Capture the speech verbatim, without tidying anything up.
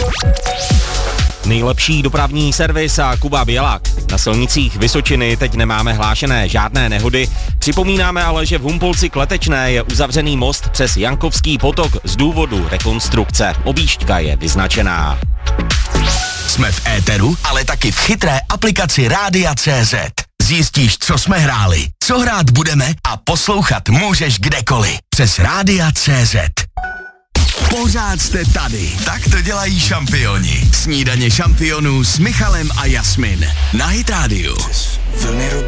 Nejlepší dopravní servis a Kuba Bělák. Na silnicích Vysočiny teď nemáme hlášené žádné nehody. Připomínáme ale, že v Humpolci Kletečné je uzavřený most přes Jankovský potok z důvodu rekonstrukce. Objížďka je vyznačená. Jsme v éteru, ale taky v chytré aplikaci Rádia tečka cé zet. Zjistíš, co jsme hráli, co hrát budeme a poslouchat můžeš kdekoliv. Přes Rádia tečka cé zet. Pořád jste tady. Tak to dělají šampioni. Snídaně šampionů s Michalem a Jasmin. Na Hit Radio.